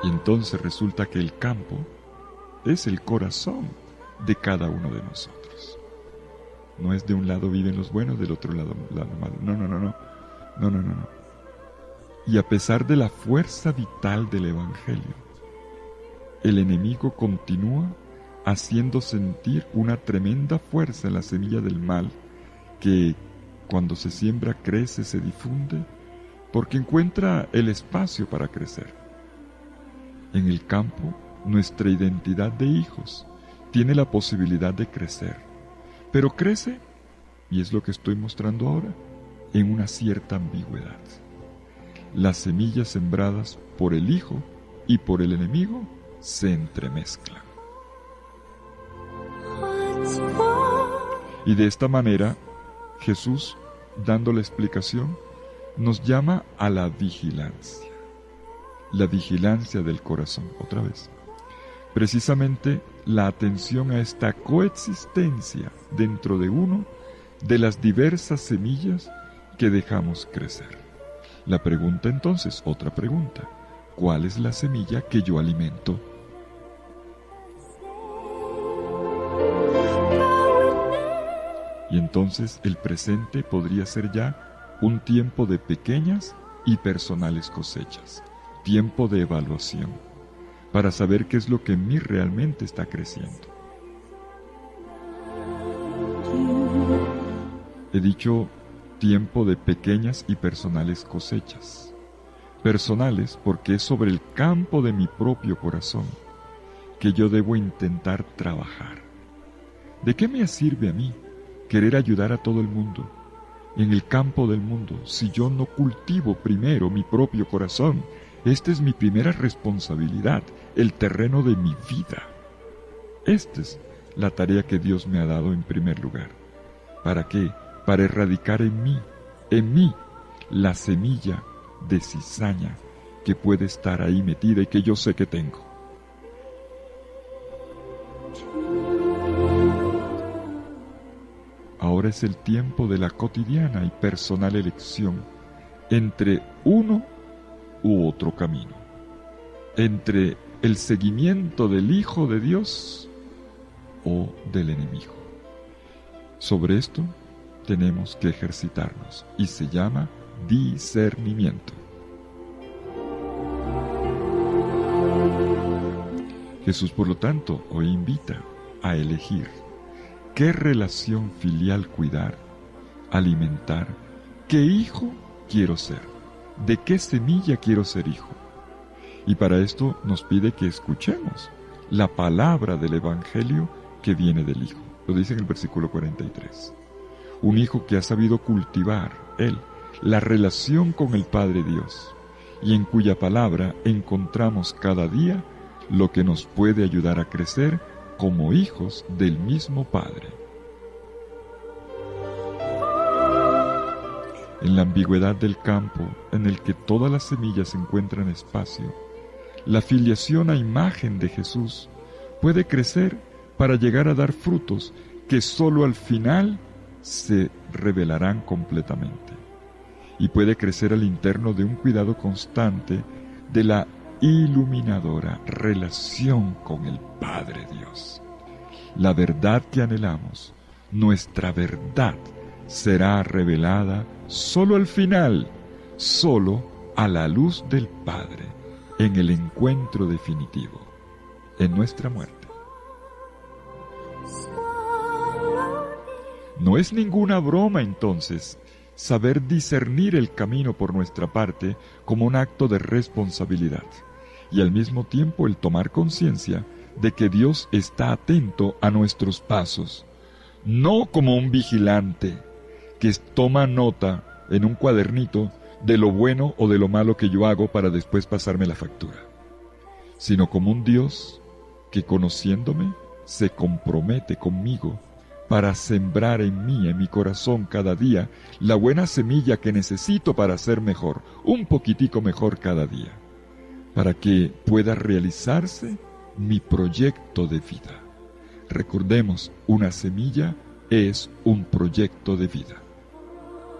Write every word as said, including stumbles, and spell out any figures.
Y entonces resulta que el campo es el corazón de cada uno de nosotros. No es de un lado viven los buenos, del otro lado los malos. No, no, no, no. No, no, no, no. Y a pesar de la fuerza vital del Evangelio, el enemigo continúa haciendo sentir una tremenda fuerza en la semilla del mal que, cuando se siembra, crece, se difunde, porque encuentra el espacio para crecer. En el campo, nuestra identidad de hijos tiene la posibilidad de crecer, pero crece, y es lo que estoy mostrando ahora, en una cierta ambigüedad. Las semillas sembradas por el hijo y por el enemigo se entremezclan. Y de esta manera, Jesús, dando la explicación, nos llama a la vigilancia. La vigilancia del corazón, otra vez. Precisamente la atención a esta coexistencia dentro de uno de las diversas semillas que dejamos crecer. La pregunta entonces, otra pregunta, ¿cuál es la semilla que yo alimento? Y entonces el presente podría ser ya un tiempo de pequeñas y personales cosechas, tiempo de evaluación, para saber qué es lo que en mí realmente está creciendo. He dicho tiempo de pequeñas y personales cosechas. Personales porque es sobre el campo de mi propio corazón que yo debo intentar trabajar. ¿De qué me sirve a mí querer ayudar a todo el mundo en el campo del mundo si yo no cultivo primero mi propio corazón? Esta es mi primera responsabilidad, el terreno de mi vida. Esta es la tarea que Dios me ha dado en primer lugar. ¿Para qué? Para erradicar en mí, en mí, la semilla de cizaña que puede estar ahí metida y que yo sé que tengo. Ahora es el tiempo de la cotidiana y personal elección entre uno u otro camino, entre el seguimiento del Hijo de Dios o del enemigo. Sobre esto tenemos que ejercitarnos y se llama discernimiento. Jesús, por lo tanto, hoy invita a elegir qué relación filial cuidar, alimentar, qué hijo quiero ser, de qué semilla quiero ser hijo. Y para esto nos pide que escuchemos la palabra del Evangelio que viene del Hijo. Lo dice en el versículo cuarenta y tres. Un hijo que ha sabido cultivar, él, la relación con el Padre Dios, y en cuya palabra encontramos cada día lo que nos puede ayudar a crecer como hijos del mismo Padre. En la ambigüedad del campo, en el que todas las semillas encuentran espacio, la filiación a imagen de Jesús puede crecer para llegar a dar frutos que sólo al final se revelarán completamente. Y puede crecer al interno de un cuidado constante de la iluminadora relación con el Padre Dios. La verdad que anhelamos, nuestra verdad, será revelada solo al final, solo a la luz del Padre, en el encuentro definitivo, en nuestra muerte. No es ninguna broma, entonces, saber discernir el camino por nuestra parte como un acto de responsabilidad, y al mismo tiempo el tomar conciencia de que Dios está atento a nuestros pasos, no como un vigilante que toma nota en un cuadernito de lo bueno o de lo malo que yo hago para después pasarme la factura, sino como un Dios que, conociéndome, se compromete conmigo para sembrar en mí, en mi corazón cada día, la buena semilla que necesito para ser mejor, un poquitico mejor cada día, para que pueda realizarse mi proyecto de vida. Recordemos, una semilla es un proyecto de vida.